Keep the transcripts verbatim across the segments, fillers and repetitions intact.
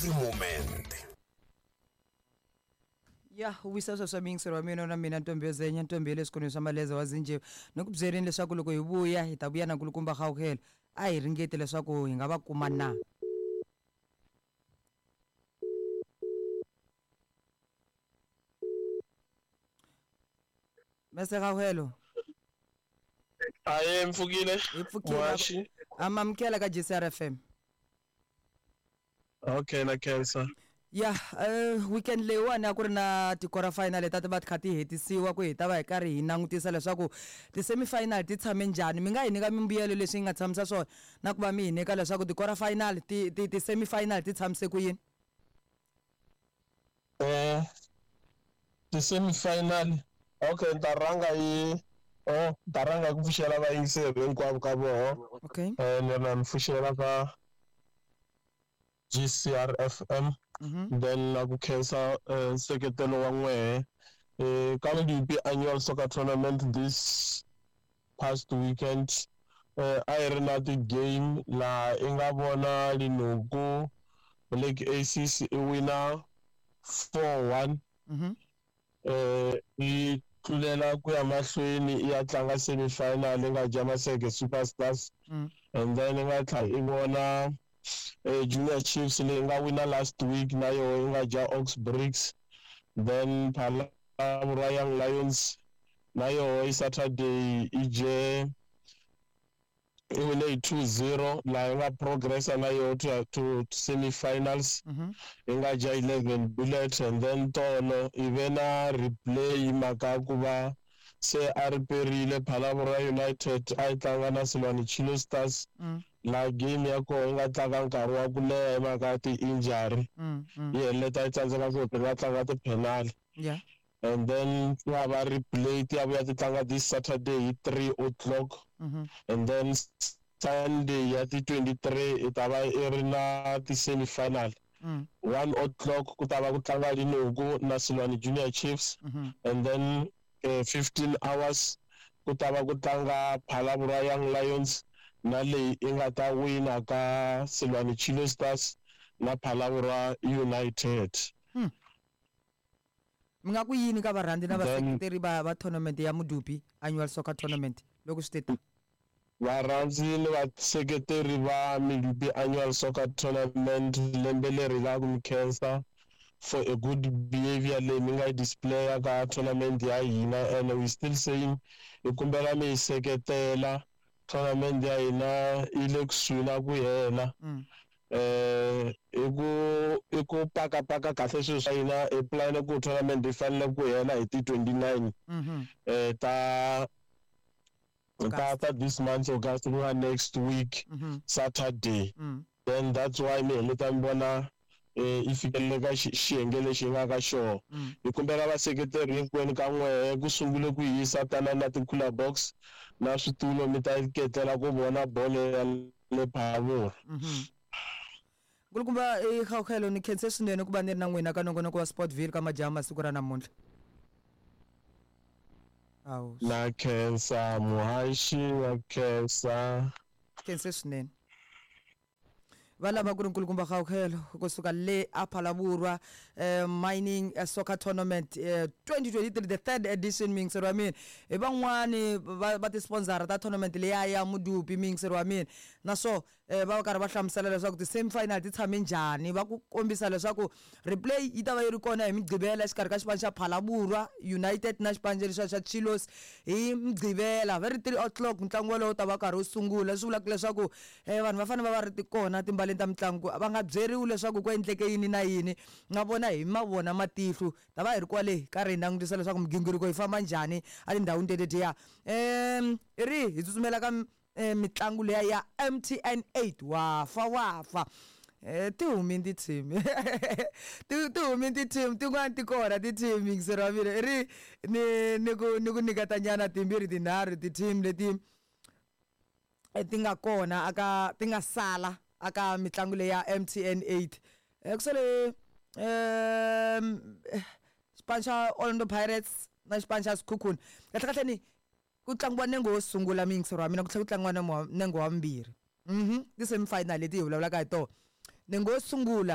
every moment. Ya ubisasa swamingisirwa mina na mina ntombi yezenya ntombi lesikhono samaleza wazinje nokubuzereni leswaku loko yibuya hitabuya na nkulukumba khawukhela a hi ringeti leswaku hi nga va kuma na Mase khawukhelo Aye mfukile ipfukile amamkela ka J C R F M. Okay na cancer Yeah, uh, weekend leyiwani a ku ri na ti-quarter final ta va ti kha ti hetisiwa ku hi ta va hi karhi hi langutisa leswaku ti-semi final ti tshame njhani mi nga hi nyika mimbuyelo leswi yi nga tshamisa swona na ku va mi hi nyika leswaku ti-quarter final ti ti ti-semi final ti tshamise ku yini eh ti-semi final okay ta rhanga yi oh ta rhanga ku pfuxela vayingiseri hinkwavo ka voho okay eh ni na ni pfuxela ka G C R F M. Mm-hmm. Then na ku khensa uh, seketelo wa n'wehe eh ka Mdupi annual soccer tournament this past weekend eh a hi ri na ti game la i nga vona Linuku Lake A C C i wina four one. Mhm. eh i tlulela ku ya mahlweni i ya tlanga semi final nga Jamaseke Superstars. Mm. And then i nga tlha i vona eh Junior Chiefs le nga wina last week na yo nga ja Ox Bricks. Then Phalaborwa Young Lions na yo i Saturday ije i wine two zero la nga progress na yo to, to semi-finals. Mhm. Nga ja eleven Bullet. And then Tono ivena replay maka kuva se a riperile Phalaborwa United a tlanga na Silwane Chilo Stars. Mm. La game ya ko nga tlanga nkarhi wa ku leha maka ti injury Mm. Mm. yi heleta yi tsandzeka ku tirha tlanga ti penal. Yeah. And then ya va replay ti ya vuya ti tlanga this Saturday hi three o'clock. Mhm. And then Sunday ya ti twenty-three i ta va i ri na ti semi final. Mm. one o'clock ku ta va ku tlanga Linuku na Silwane Junior Chiefs. Mhm. And then uh, fifteen hours ku ta va ku tlanga Phalaborwa Young Lions na leyi i nga ta wina ka Silwane Chilo Stars na Phalaborwa United. Hmm. Mi nga ku yini ka varhandzi na Then- vaseketeri va va tournament ya Mdupi annual soccer tournament loko swi teta Varhandzi ni vaseketeri va Mdupi annual soccer tournament lembe leri nga ku mi khensa for a good behavior leyi mi nga yi display ka tournament ya hina, and we still saying i kumbela mi hi seketela tournament ya hina i le kusuhi na ku hela. Mm. eh iku iku paka paka kahle swilo swa hina e plan ku tournament yi fanele ku hela hi ti twenty-nine Mhm. eh ta August. ta ta this month August ku nga next week Mhm. Saturday. Mm. Then that's why mi heleta mi vona eh i fikelele ka xi- xiyenge lexi hi nga ka xona. Mm. Hi kumbela vaseketeri hinkwenu ka n'wehe ku sungule ku hisa tana na ti-cooler box na switulu mi ta ketlela ku vona bolo ya le Phalaborwa. Mhm. Nkulukumba i khawukhelo ni khense swinene ku va ni ri na n'wina ka nongonoko wa Sportville ka majaha masiku ra namuntlha. Awu. Na khensa muhaxi wa khensa. Khense swinene. Valava ku ri nkulukumba khawukhelo kusuka le a Phalaborwa eh, mining uh, soccer tournament uh, twenty twenty-three the third edition mingisero wa mina hi van'wani va va ti-sponsor ta tournament leya ya Mdupi mingisero wa mina na so eh, va karhi va hlamusela leswaku ti-semi final ti tshame njhani va ku kombisa leswaku replay yi ta va yi ri kona hi Mgqibela exikarhi ka xipano xa Phalaborwa United na xipano lexa xa Chilos hi Mgqibela very three o'clock ntlangu wolowo ta va karhi wu sungula swi vulaka leswaku eh, vanhu va fanele va va ri ti kona timbali ta mitlangu va nga byeriwi leswaku ku endleke yini na yini nga vona hi mavona matihlo ta va hi ri kwale karhi hi langutisa leswaku migingiriko yi famba njhani a tindhawini tetetiya um ri hi tsutsumela ka eh, mitlangu leya ya M T N eight wafa wafa eh ti humini ti team ti ti humini ti team tin'wana ti kona ti team mingisero wa mina ri ni ni ku ni ku nyiketa nyana timbirhi tinharhu ti team leti ti nga kona aka ti nga sala aka mitlangu leya M T N eight kusele um xipano xa Orlando Pirates na xipano xa Sekhukhune kahle kahle ni ku tlangiwa nengo wo sungula mingisero wa mina ku tlhela ku tlangiwa nengo wa mbirhi mhm ti semi final leti hi vulavulaka hi tona nengo wo sungula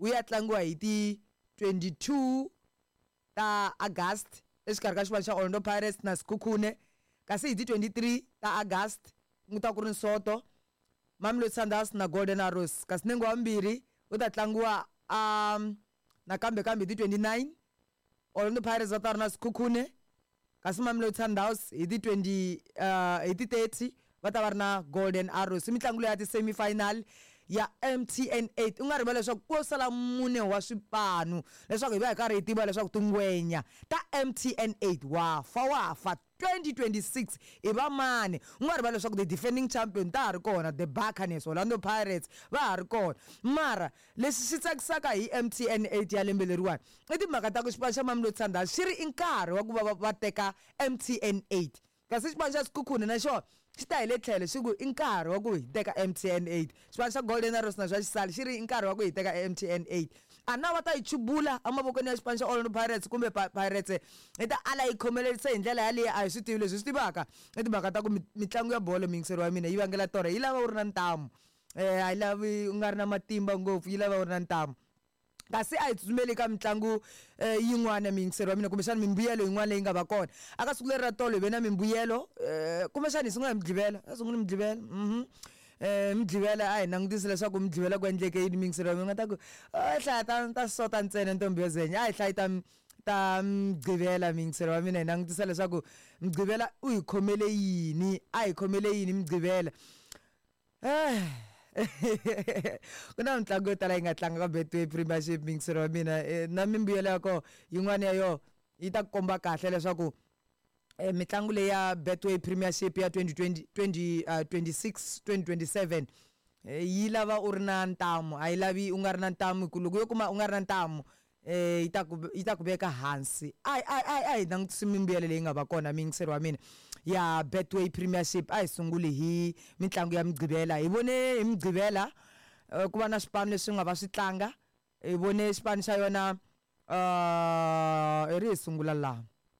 wu ya tlangiwa hi ti twenty-two ta August exikarhi ka xipano xa Orlando Pirates na Sekhukhune, kasi hi ti twenty-three ta August ku ta ku ri Soto, Mamelodi Sundowns na Golden Arrows. Kasi nengo wambirhi u ta tlangiwa um nakambe kambe hi ti twenty-nine Orlando Pirates va ta ri na Sekhukhune, kasi Mamelodi Sundowns hi ti twenty uh hi ti thirty va ta va ri na Golden Arrows. Mitlangu leyi ya ti semi final ya M T N eight u nga rivali leswaku ku sala mune wa swipanu leswaku hi va hi karhi hi tiva leswaku tingwenya ta M T N eight wa fa wa fa twenty twenty-six i va mani. U nga rivali leswaku the defending champion ta ha ri kona, the Buccaneers, Orlando Pirates va ha ri kona, mara leswi swi tsakisaka hi M T N eight ya lembe leriwani i timhaka ta ku xipano xa Mamelodi Sundowns xi ri i nkarhi wa ku va va teka M T N eight, kasi xipano xa Sekhukhune na xona xi ta hi le tlhelo xi ku i nkarhi wa ku hi teka M T N eight. Xipano xa Golden Arrows na swa xisali xi ri i nkarhi wa ku hi teka M T N eight. A na va ta yi chubula emavokweni ya xipano xa Orlando Pirates kumbe Pirates hi ta ala yi khomelerisa hi ndlela yaleyo a hi swi tivi leswi swi tivaka i timhaka ta ku mitlangu ya bolo mingiseri wa mina yi vangela torha, yi lava u ri na ntamu eh a yi lavi u nga ri na matimba ngopfu, yi lava u ri na ntamu. Kasi a hi tsutsumeli ka mitlangu yin'wana mingiseri wa mina kumbexana mimbuyelo yin'wana leyi nga va kona aka siku leri ra tolo hi ve na mimbuyelo kumbexana hi sungula hi Mudlivela a sungula Mudlivela mhm eh Mudlivela a hi langutisi leswaku Mudlivela ku endleke yini mingiseri wa mina nga ta ku a hlaya ta ta sota ntsena ntombi yo zenya a hi hlayi ta ta Mudlivela mingiseri wa mina hi langutisa leswaku Mudlivela u hi khomele yini a hi khomele yini Mudlivela eh ku na mitlangu yo tala yi nga tlanga ka Betway Premiership mingiseri wa mina na mimbuyelo ya kona yin'wana ya yo yi ta komba kahle leswaku eh mitlangu leyi ya Betway Premiership ya twenty twenty twenty twenty-six twenty twenty-seven yi lava u ri na ntamu, a yi lavi u nga ri na ntamu ku loko yo kuma u nga ri na ntamu eh yi ta ku yi ta ku veka hansi. A a a hi langutisi mimbuyelo leyi nga va kona mingiseri wa mina ya Betway Premiership a hi sunguli hi mitlangu ya Mugqivela. Hi vone hi Mugqivela ku va na swipano leswi nga va swi tlanga, hi vone xipano xa yona uh ri hi sungula laha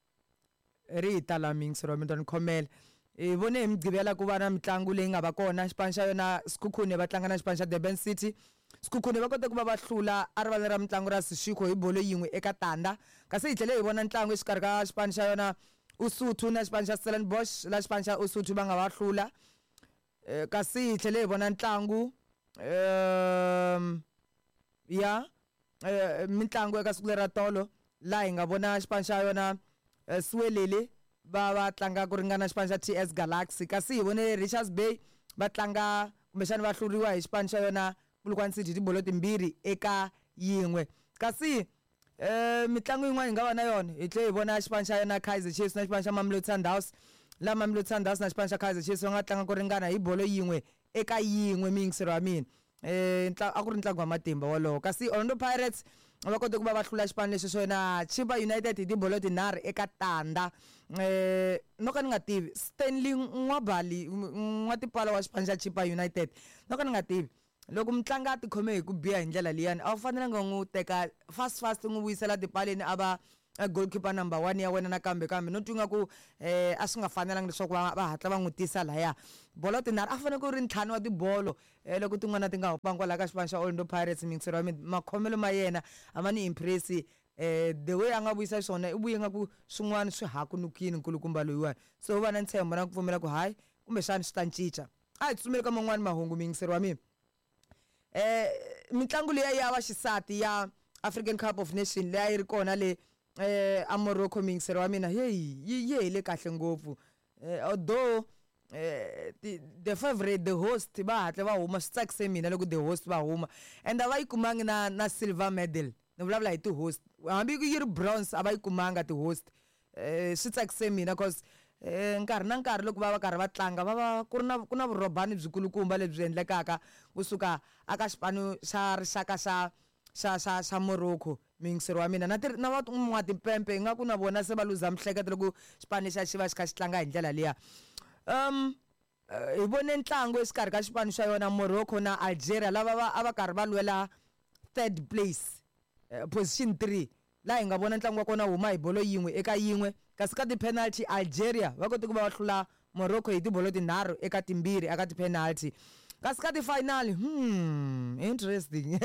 ri hi tala mingiseri wa mina ni khomela. Hi vone hi Mugqivela ku va na mitlangu leyi nga va kona, xipano xa yona Sekhukhune va tlanga na xipano xa Durban City. Sekhukhune va kote ku va va hlula a rivaleni ra mitlangu ra Seshiko hi bolo yin'we eka tanda, kasi hi tlhele hi vona ntlangu exikarhi ka xipano xa yona Usuthu na xipano xa Stellenbosch la xipano xa Usuthu va nga va hlula eh, kasi hi tlhele hi vona ntlangu um ya eh, mitlangu eka siku lera tolo la hi nga vona xipano xa yona eh, Siwelele va va tlanga ku ringana xipano xa T S Galaxy, kasi hi vone Richards Bay va tlanga kumbexana va hluriwa hi xipano xa yona Polokwane City tibolo timbirhi eka yin'we. Kasi eh mitlangu yin'wana hi nga va na yona hi tlhe hi vona xipano xa yona Kaizer Chiefs na xipano xa Mamelodi Sundowns, la Mamelodi Sundowns na xipano xa Kaizer Chiefs va nga tlanga ku ringana hi bolo yin'we eka yin'we mingiseri wa mina eh a ku ri ntlangu wa matimba wolowo. Kasi Orlando Pirates va kote ku va va hlula xipano lexi xo yona Chipa United hi tibolo tinharhu eka tanda. Eh no ka ni nga tivi Stanley Nwabali n'watipala wa xipano xa Chipa United, no ka ni nga tivi loko mutlanga a tikhome hi ku biha hi ndlela liyani a wu fanelanga n'wi teka fast fast n'wi vuyisela tipaleni a va goalkeeper number one ya wena nakambe kambe no twi nga ku eh a swi nga fanelanga leswaku va hatla va n'wi tisa lahaya bolo tinharhu a fanele ku ri ntlhanu wa tibolo eh loko tin'wana ti nga hopanga kwala ka xipano xa Orlando Pirates mingiseri wa mina makhomelo ma yena a ma ni impress eh the way a nga vuyisa swona i vuye nga ku swin'wana swi hakunukini nkulukumba loyiwani, so va na ntshembo na ku pfumela ku hayi kumbexana swi ta cinca. A hi tsutsumeli ka man'wani mahungu mingiseri wa mina. Eh mitlangu leyi ya vaxisati ya African Cup of Nations leyi yi ri kona le eh a Morocco mingiseri wa mina hey yi yi le kahle ngopfu eh although eh the, the favorite the host ba hatle va huma swi tsakise mina loko the host va huma and a va yi kumangi na na silver medal, ni vulavula hi ti host hambi yi ri bronze a va yi kumanga ti host eh swi tsakise mina cause eh nkarhi na nkarhi loko va va karhi va tlanga va va ku ri na ku na vurhobani byikulukumba lebyi endlekaka kusuka aka xipano xa rixaka xa xa xa xa Morocco mingiseri wa mina na na va n'wa tipempe nga ku na vona se va luza mihleketo loko xipano xa xi va xi kha xi tlanga hi ndlela liya. Um hi vone ntlangu exikarhi ka xipano xa yona Morocco na Algeria lava va a va karhi va lwela third place uh, position three la hi nga vona ntlangu wa kona huma hi bolo yin'we eka yin'we, kasi ka ti-penalty Algeria va kote ku va va hlula Morocco hi tibolo tinharhu eka timbirhi eka ti-penalty. kasi ka ti final hmm interesting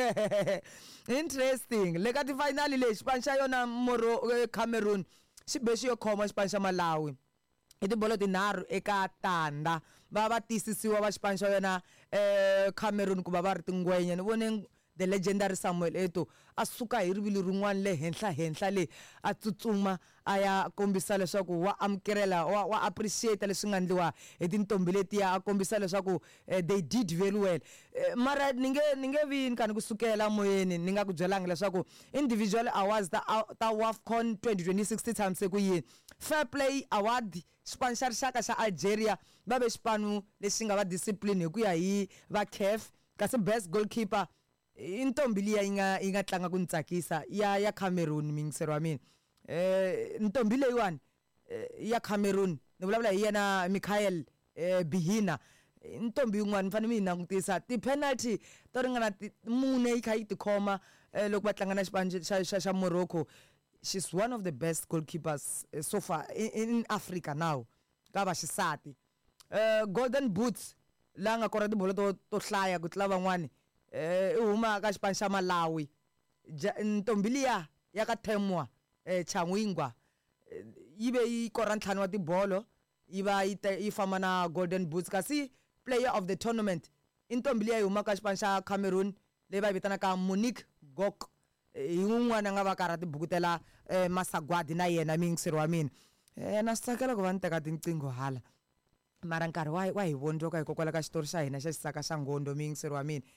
interesting le ka ti final le xipano xa yona Moro Cameroon xi be xi yo khoma xipano xa Malawi i tibolo tinharhu eka tanda va va tisisiwa va xipano xa yona eh Cameroon ku va va ri tingwenya ni vone the legendary Samuel Eto'o a suka hi rivilo rin'wana le henhla henhla le a tsutsuma a ya kombisa leswaku wa amukerela wa, wa appreciate leswi nga endliwa hi tintombi letiya a kombisa leswaku eh, they did very well eh, mara ni nge ni nge vi ni kha ni ku sukela moyeni ni nga ku byelanga leswaku individual awards ta ta WAFCON twenty twenty-six ti tshamise ku yini fair play award xipano xa rixaka xa Algeria va be xipano lexi nga va discipline hi ku ya hi va C A F kasi best goalkeeper intombi liya inga inga tlanga ku ntsakisa ya ya Cameroon mingisero wa mina eh intombi leyiwani ya Cameroon ni vulavula hi yena Michael eh, Bihina intombi yin'wana ni fanele mi langutisa ti penalty to ringana mune yi kha yi tikhoma loko va tlanga na xipano xa xa Morocco. She's one of the best goalkeepers uh, so far in, in Africa now ka va xisati uh, golden boots la nga kora tibolo to to hlaya ku tlula van'wani eh i huma ka xipano xa Malawi ntombi liya ya ka Temwa eh Changwingwa yibe yi kora ntlhanu wa tibolo yiva yi fama na golden boots kasi player of the tournament intombi liya yi huma ka xipano xa Cameroon leyi va vitana ka Monique Gok yin'wana nga va karati bukutela eh, masagwadi na yena mingiseri wa mina eh na tsakela ku va ni teka tinqingho hala mara nkarhi wa wa hi vondoka hikokwala ka xitori xa hina xa xisaka xa Ngondo mingiseri wa mina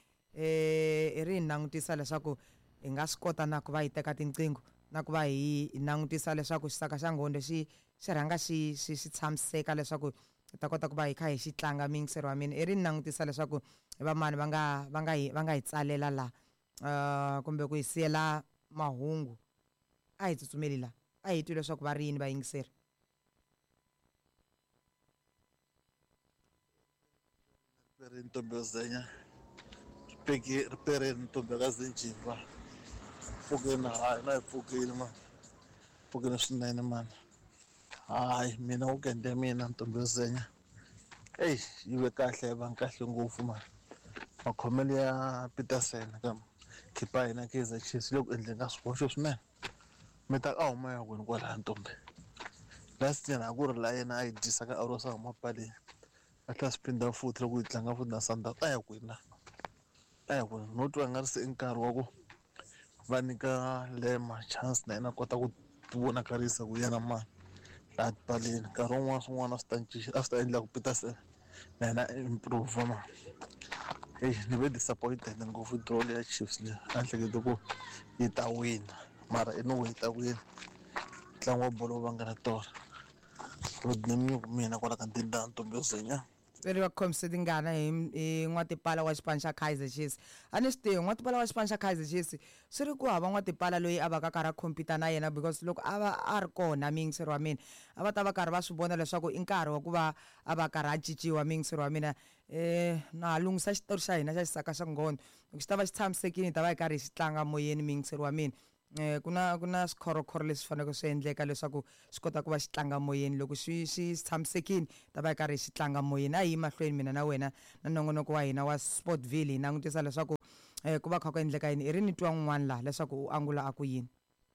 eh i ri nangutisa leswaku hi nga swi kota na ku va hi teka tinqingho na ku va hi nangutisa leswaku xisaka xa Ngondo xi xi rhanga xi xi tshamiseka leswaku hi ta kota ku va hi kha hi xi tlanga mingiseri wa mina i ri nangutisa leswaku va mani va nga va nga hi va nga hi tsalela la uh kumbe ku hisiyela mahungu a hi tsutsumeli la a hi twi leswaku va ri yini va yingiseri pere ntombi zenya peki pere ntombi kazinjimba pfukeni hayi na pfukeni man pfukeni swinene man hayi mina weekend ya mina ntombi zenya hey yive kahle va kahle ngopfu man makhomelo ya Peterson kam khipa hina Kaizer Chiefs loko endle nga swihoxo swinene mi ta a huma ya kwini kwala ntombi last year a ku ri la yena a yi dyisa ka arosa huma pale a tlha spinda futhi loko yi tlanga futhi na Sundowns a ya kwini a ya kwini no twa nga ri se nkarhi wa ku va nyika Lema chance na yena kota ku vonakarisa ku yena mani laha tipaleni nkarhi wun'wana swin'wana a swi ta cinca a swi ta endla ku Peterson na yena improve ma hey ni ve disappointed ngopfu draw leya Chiefs leyi a hlekete ku yi ta wina mara anyway yi ta wina ntlangu wa bolo va nga na tora rodney mina kwala ka ndinda ntombi zenya veri va khomise tingana hi n'watipala wa xipano xa Kaizer Chiefs a ni swi tivi n'watipala wa xipano xa Kaizer Chiefs swi ri ku hava n'watipala loyi a va ka karhi a compete na yena because loko a va a ri kona mingiseri wa mina a va ta va karhi va swi vona leswaku i nkarhi wa ku va a va karhi a ciciwa mingiseri wa mina eh na lungisa xitori xa hina xa xisaka xa Ngondo loko xi ta va xi tshamisekile hi ta va hi karhi hi xi tlanga moyeni mingiseri wa mina eh kuna kuna swikhorokhoro leswi faneleke swi endleka leswaku swi kota ku va xi tlanga moyeni loko swi swi tshamisekile ta va hi karhi hi xi tlanga moyeni a hi mahlweni mina na wena na nongonoko wa hina wa Sportville hi langutisa leswaku eh ku va kha ku endleka yini i ri ni twa n'wana laha leswaku u angula a ku yini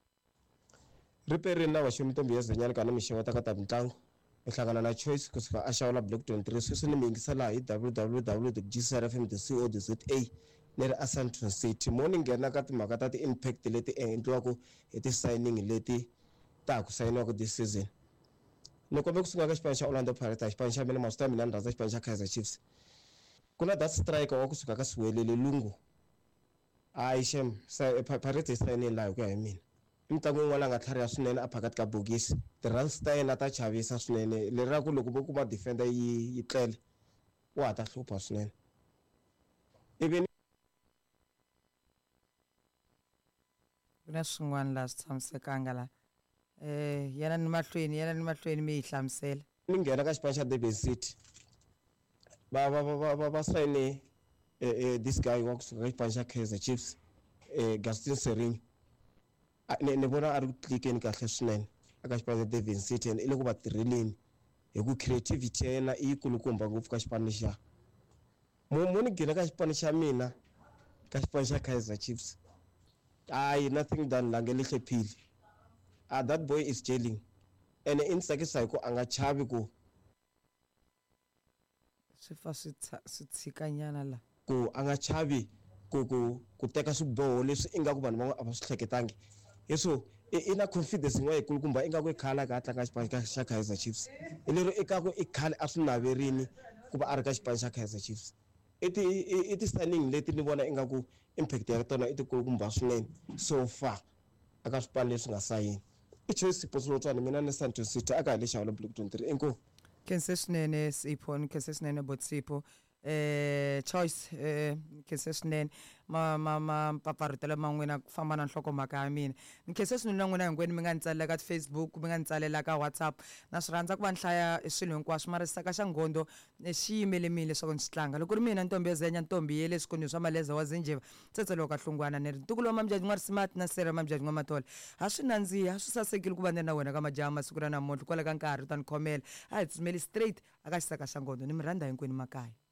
riperini na vaxomi ntombi ya Zenyani kana mixevo ta ka ta mitlangu u hlangana na Choice kusuka a xawula block twenty-three sweswi ni mi yingisela hi w w w dot g c r f m dot co dot za ni ri Asanton City mo ni nghena ka timhaka ta ti-impact leti endliwaka hi ti-signing leti ta ha ku sayiniwaka this season ni kombe ku sungula ka xipano xa Orlando Pirates xipano xa mina maswita mina ni rhandza xipano xa Kaizer Chiefs ku na that striker wa kusuka ka Siwelele Lungu hayi shem Pirates yi sayinile laha hi ku ya hi mina i mitlangu yin'wana nga tlhariha swinene a phakati ka bokisi ti-runs ta yena ta chavisa swinene leri ra ku loko vo kuma defender yi yi tlele wa ha ta hlupha swinene ivi kuna swin'wana laha swi tshamisekanga la eh yena ni mahlweni yena ni mahlweni mi yi hlamusela ni nghena ka xipano xa Durban City va va va va va sayine eh this guy wa kusuka ka xipano xa Kaizer Chiefs eh Gaston Serinyi ni ni vona a ri tlikeni kahle swinene aka xipano xa Durban City i le ku va tirheleni hi ku creativity ya yena i kulukumba ngopfu ka xipano xa mo ni nghena ka xipano xa mina ka xipano xa Kaizer Chiefs ayi nothing done la nge le hlephile ah that boy is jailing and in tsakisa hi ku a nga chavi ku swi fa swi swi tshikanyana la ku a nga chavi ku ku ku teka swiboho leswi ingaku vanhu van'wana a va swi hleketangi hi so i na confidence n'we yikulukumba ingaku i khala ka tlanga xipano xa Kaizer Chiefs i lero eka ku i khale a swi naverini ku va a ri ka xipano xa Kaizer Chiefs i ti i ti signing leti ni vona ingaku impact ya tona i ti kulukumba swinene so far aka swipano leswi nga sayini i Choice Sipho Lotshwane mina ni Santos City aka hi le Xawula Block twenty-three inkosi Khense swinene Sipho ni khense swinene Botsipho eh Choice eh khense swinene ma ma ma paparutela man'wina ku famba na nhlokomhaka ya mina ni khense swinene n'wina hinkwenu mi nga ni tsalela ka Facebook mi nga ni tsalela ka WhatsApp na swi rhandza ku va nhlaya swilo hinkwaswo mara saka xa ngondo xi yimele mina leswaku ni swi tlanga loko ri mina ntombi Zenya ntombi ye leswi swa maleza wa Zinjeva tsetselwa ka hlungwana ni ri ntukulo mamjaji n'wari smart na sera mamjaji n'wa matole ha swi nandziha ha swi sasekile ku va na wena ka majaha masiku ra namuntlha kwala ka nkarhi ta ni khomela a hi tsumeli straight aka xisaka xa ngondo ni mi rhandza hinkwenu makaya.